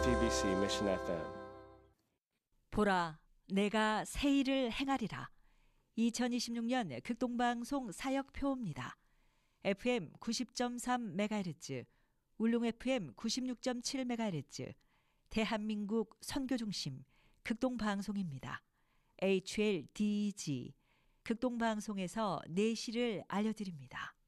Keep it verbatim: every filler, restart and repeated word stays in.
에프이비씨 Mission 에프엠. 보라, 내가 새 일을 행하리라. 이천이십육 년 극동방송 사역표입니다. 에프엠 구십 점 삼 메가헤르츠, 울릉 에프엠 구십육 점 칠 메가헤르츠, 대한민국 선교중심 극동방송입니다. 에이치엘디지 극동방송에서 내시를 알려드립니다.